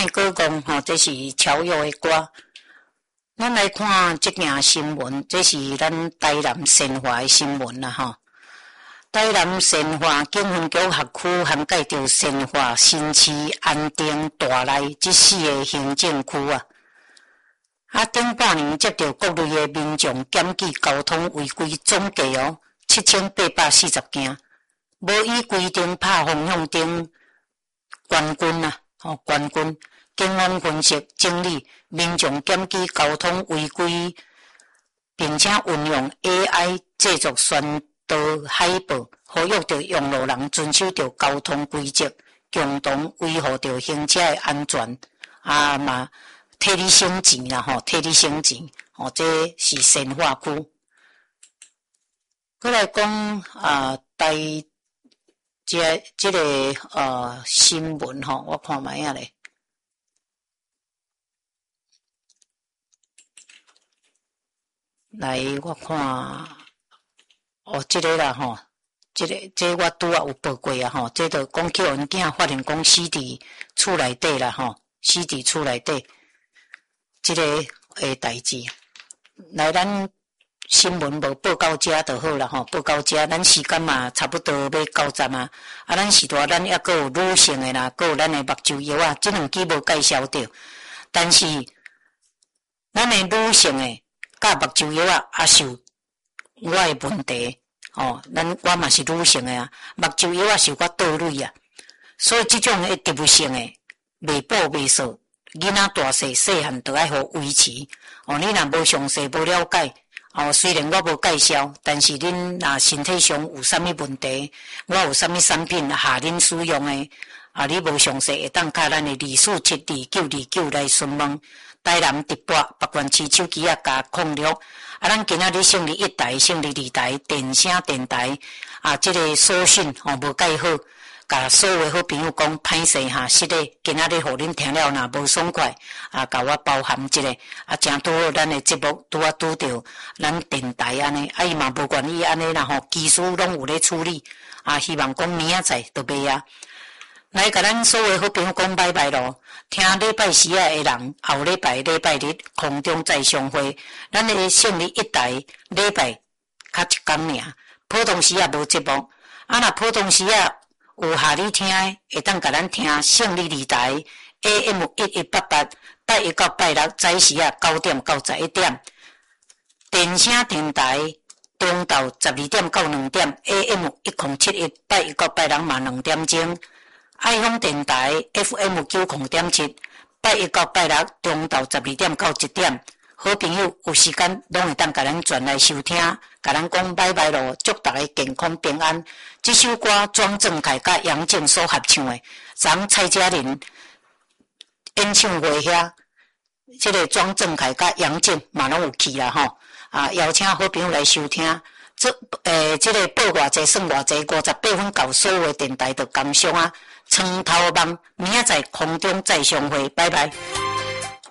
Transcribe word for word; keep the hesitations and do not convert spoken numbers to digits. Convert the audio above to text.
卖歌讲吼，这是超越的歌。咱来看这件新闻，这是咱台南善化的新闻啦吼。台南善化警分局辖区涵盖着善化、新市、安定、大内这四个行政区啊。啊，顶半年接到各类的民众检举交通违规总计哦七千八百四十件，无依规定拍方向灯冠军啊，吼冠军。警方分析整理民众检举交通违规，并且运用 A I 制作宣导海报，呼吁着用路人遵守着交通规则，共同维护着行车的安全。啊嘛，替你省钱啦吼，替你省钱。哦，这是善化区。过来讲啊，台这这个呃新闻吼，我看卖啊咧。来，我看，哦，这个啦吼，这个这个我拄啊有报过啊吼，这个讲叫因囝发现讲死伫厝内底啦吼，死伫厝内底，这个诶代志。来，咱新闻无报到遮就好啦吼，报到遮，咱时间嘛差不多要到站啊。啊，咱时代咱抑阁有女性诶啦，阁有咱诶目睭药啊，这两支无介绍到，但是咱诶女性诶。甲目睭药啊，也受我诶问题哦。咱我嘛是女性诶啊，目睭药啊受我倒蕊啊，所以即种诶植物性诶未补未数，囡仔大细细汉都爱互维持哦。你若无详细无了解哦，虽然我无介绍，但是恁若身体上有啥物问题，我有啥物产品下恁使用诶啊，你无详细会当卡咱诶二四七二九二九来询问。台南直播北关市手机啊，加控录啊，咱今仔日胜利一台、胜利二台电声电台啊，这个收讯吼无介好，甲所有好朋友讲歹势哈，实咧今仔日互恁听了若无爽快啊，甲我包含一个啊，正拄好咱的节目拄啊拄着咱电台安尼，啊伊嘛无愿意安尼啦吼，技术拢有咧处理啊，希望讲明仔载就袂啊。来，甲咱所有好朋友讲拜拜咯！听礼拜四啊的人，后礼拜礼拜日空中再相会。咱的胜利一台礼拜较一工尔，普通时啊无节目。啊，若普通时啊有下你听的，会当甲咱听胜利二台 A M 一一八八，拜一到拜六早时啊九点到十一点。电声电台中昼十二点到两点 A M 一零七一，拜一到拜六嘛两点钟。爱风电台 F M 九零点七，拜一到拜六中昼十二点到一点，好朋友有时间拢会当甲咱转来收听，甲咱讲拜拜咯，祝大家健康平安。这首歌庄正凯甲杨静所合唱的，昨蔡佳玲演唱会遐，这个庄正凯甲杨静嘛拢有去啦吼，啊邀请好朋友来收听。这诶，这个报偌济算偌济，五十八分到所有的电台就感伤啊！床头梦，明仔载空中再相会，拜拜。